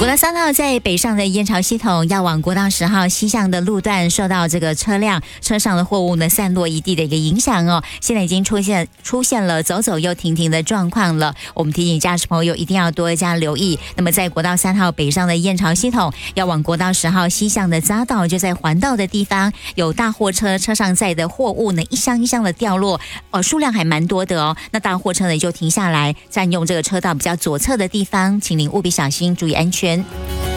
国道3号在北上的燕巢系统要往国道10号西向的路段，受到这个车上的货物呢散落一地的一个影响哦，现在已经出现了走走又停停的状况了。我们提醒驾驶朋友一定要多加留意。那么在国道3号北上的燕巢系统要往国道10号西向的匝道，就在环道的地方，有大货车车上载的货物呢一箱一箱的掉落，数量还蛮多的哦。那大货车呢就停下来占用这个车道比较左侧的地方，请您务必小心，注意安全。